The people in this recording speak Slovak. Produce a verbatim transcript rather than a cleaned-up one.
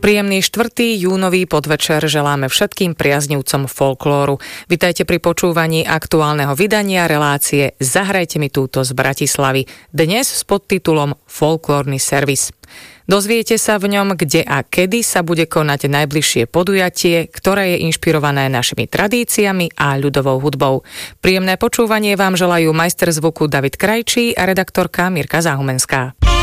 Príjemný štvrtý júnový podvečer želáme všetkým priaznivcom folklóru. Vitajte pri počúvaní aktuálneho vydania relácie Zahrajte mi túto z Bratislavy. Dnes s podtitulom Folklórny servis. Dozviete sa v ňom, kde a kedy sa bude konať najbližšie podujatie, ktoré je inšpirované našimi tradíciami a ľudovou hudbou. Príjemné počúvanie vám želajú majster zvuku David Krajčí a redaktorka Mirka Záhumenská.